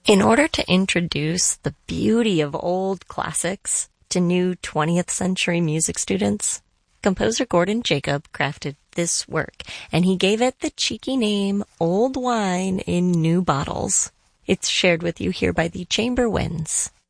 In order to introduce the beauty of old classics to new 20th century music students, composer Gordon Jacob crafted this work, and he gave it the cheeky name Old Wine in New Bottles. It's shared with you here by the Chamber Winds.